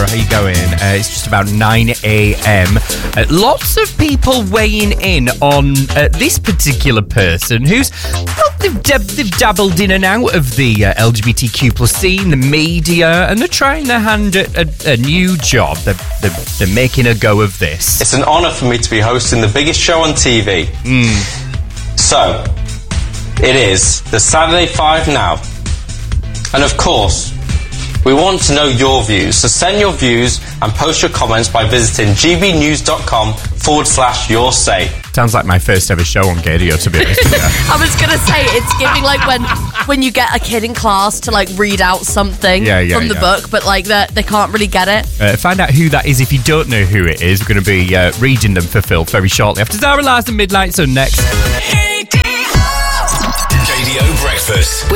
How you going? It's just about 9 a.m. Lots of people weighing in on this particular person who's, well, they've dabbled in and out of the LGBTQ plus scene, the media, and they're trying their hand at a new job. They're making a go of this. It's an honour for me to be hosting the biggest show on TV. So, it is the Saturday 5 Now. And of course, we want to know your views. So send your views and post your comments by visiting gbnews.com/your say. Sounds like my first ever show on Gadio, to be honest with you. I was going to say, it's giving like when you get a kid in class to like read out something from the book, but like they can't really get it. Find out who that is if you don't know who it is. We're going to be reading them for Phil very shortly after Zara Larsson Midnight, so next. Radio Breakfast.